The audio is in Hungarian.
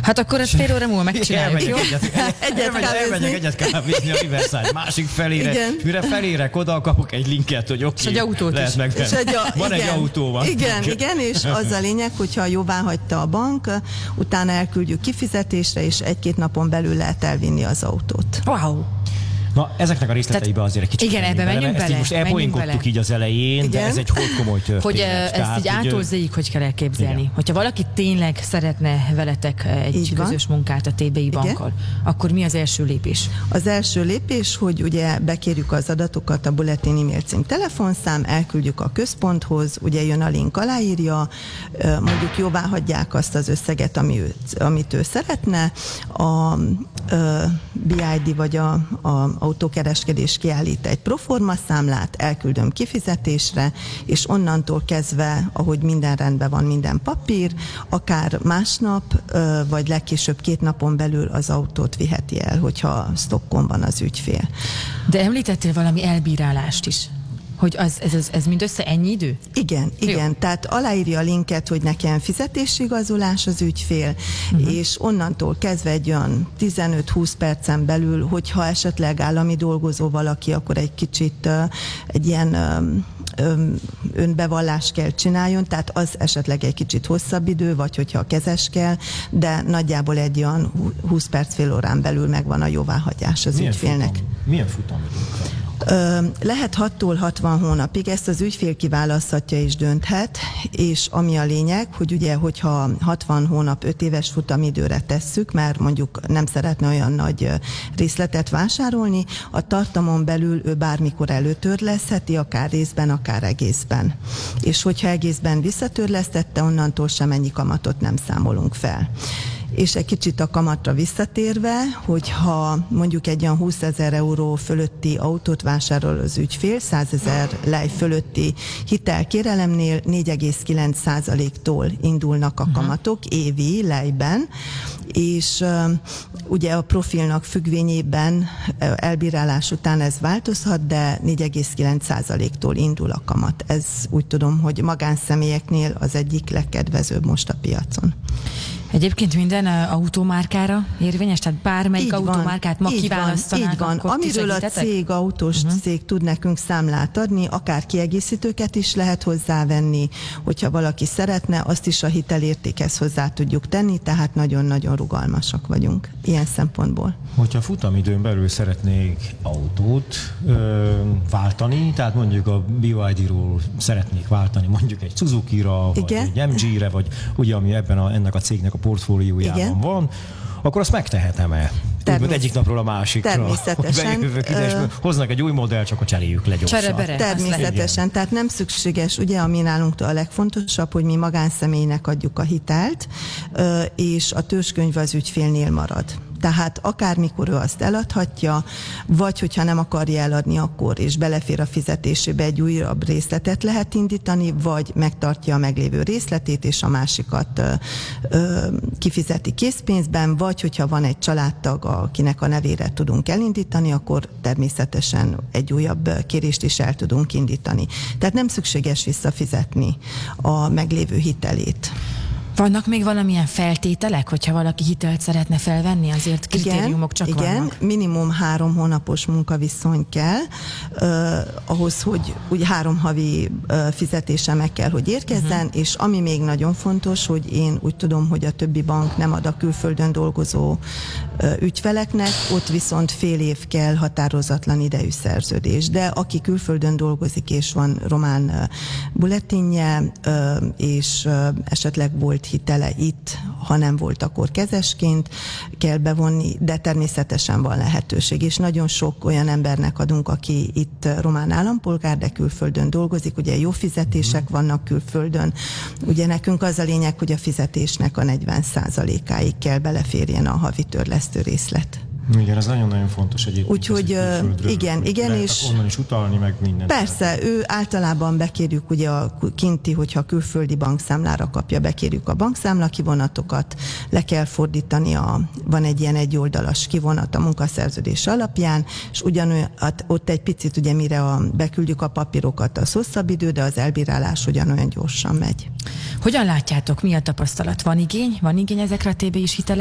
Hát akkor ezt fél óra múlva megcsináljuk, jó? Elmegyek egyet kávézni a Riverside másik felére, Igen. mire felérek oda, kapok egy linket, hogy oké, egy autót lehet is. megvenni. Van egy autóval. Igen, és az a lényeg, hogyha jóvá hagyta a bank, utána elküldjük kifizetésre, és 1-2 napon belül lehet elvinni az autót. Wow! Na, ezeknek a részleteibe azért egy kicsit igen, ebbe menjünk ezt bele. így most elpoinkodtuk így az elején, de ez egy komoly történet. Hogy ezt így átolzéig hogy kell elképzelni. Igen. Hogyha valaki tényleg szeretne veletek egy közös munkát a TBI bankkal, akkor mi az első lépés? Az első lépés, hogy ugye bekérjük az adatokat, a bulletin e-mail cím, telefonszám, elküldjük a központhoz, ugye jön a link, aláírja, mondjuk jóvá hagyják azt az összeget, amit ő szeretne, a BID vagy a autókereskedés kiállít egy proforma számlát, elküldöm kifizetésre, és onnantól kezdve, ahogy minden rendben van, minden papír, akár másnap, vagy legkésőbb 2 napon belül az autót viheti el, hogyha stockon van az ügyfél. De említettél valami elbírálást is. Hogy ez mindössze ennyi idő? Igen. Tehát aláírja a linket, hogy nekem fizetésigazolás az ügyfél, és onnantól kezdve egy olyan 15-20 percen belül, hogyha esetleg állami dolgozó valaki, akkor egy kicsit egy ilyen önbevallást kell csináljon, tehát az esetleg egy kicsit hosszabb idő, vagy hogyha kezes kell, de nagyjából egy olyan 20 perc, fél órán belül megvan a jóváhagyás az ügyfélnek. Milyen futamidők? Lehet 6-tól 60 hónapig, ezt az ügyfél kiválaszthatja és dönthet, és ami a lényeg, hogy ugye, hogyha 60 hónap 5 éves futamidőre tesszük, mert mondjuk nem szeretne olyan nagy részletet vásárolni, a tartamon belül ő bármikor előtörlesztheti, akár részben, akár egészben. És hogyha egészben visszatörlesztette, onnantól sem ennyi kamatot nem számolunk fel. És egy kicsit a kamatra visszatérve, hogyha mondjuk egy olyan 20 000 euró fölötti autót vásárol az ügyfél, 100 000 lej fölötti hitelkérelemnél 4,9%-tól indulnak a kamatok évi lejben, és ugye a profilnak függvényében elbírálás után ez változhat, de 4,9%-tól indul a kamat. Ez úgy tudom, hogy magánszemélyeknél az egyik legkedvezőbb most a piacon. Egyébként minden automárkára érvényes? Tehát bármelyik automárkát ma kiválasztanák? Így van. Amiről a autós cég tud nekünk számlát adni, akár kiegészítőket is lehet hozzávenni, hogyha valaki szeretne, azt is a hitelértékhez hozzá tudjuk tenni, tehát nagyon-nagyon rugalmasak vagyunk ilyen szempontból. Hogyha futamidőn belül szeretnék autót váltani, tehát mondjuk a BYD-ról szeretnék váltani mondjuk egy Suzuki-ra, vagy egy MG-re, vagy ugye ami ennek a cégnek a portfóliójában van, akkor azt megtehetem-e? Egyik napról a másikra. Természetesen. Bejövök ide, és hoznak egy új modellt, csak a cseréljük le gyorsan. Természetesen. Tehát nem szükséges, ugye, ami nálunk a legfontosabb, hogy mi magánszemélynek adjuk a hitelt, és a törzskönyv az ügyfélnél marad. Tehát akármikor ő azt eladhatja, vagy hogyha nem akarja eladni akkor, és belefér a fizetésébe, egy újabb részletet lehet indítani, vagy megtartja a meglévő részletét, és a másikat kifizeti készpénzben, vagy hogyha van egy családtag, akinek a nevére tudunk elindítani, akkor természetesen egy újabb kérést is el tudunk indítani. Tehát nem szükséges visszafizetni a meglévő hitelét. Vannak még valamilyen feltételek, hogyha valaki hitelt szeretne felvenni, azért kritériumok csak vannak? Minimum 3 hónapos munkaviszony kell, ahhoz, hogy ugye 3 havi fizetése meg kell, hogy érkezzen, és ami még nagyon fontos, hogy én úgy tudom, hogy a többi bank nem ad a külföldön dolgozó ügyfeleknek, ott viszont fél év kell határozatlan idejű szerződés. De aki külföldön dolgozik, és van román bulletinje, és esetleg volt hitele itt, ha nem volt, akkor kezesként kell bevonni, de természetesen van lehetőség, és nagyon sok olyan embernek adunk, aki itt román állampolgár, de külföldön dolgozik, ugye jó fizetések vannak külföldön, ugye nekünk az a lényeg, hogy a fizetésnek a 40%-áig kell beleférjen a havi törlesztő részlet. Igen, ez nagyon-nagyon fontos egyébként. Úgyhogy igen, és onnan is utalni, meg mindent. Persze, ő általában bekérjük ugye a kinti, hogyha külföldi bankszámlára kapja, bekérjük a bankszámla kivonatokat, le kell fordítani, van egy ilyen egyoldalas kivonat a munkaszerződés alapján, és ugyanolyan, ott egy picit ugye mire beküldjük a papírokat, az hosszabb idő, de az elbírálás ugyanolyan gyorsan megy. Hogyan látjátok, mi a tapasztalat? Van igény ezekre a TBI-s hitelekre?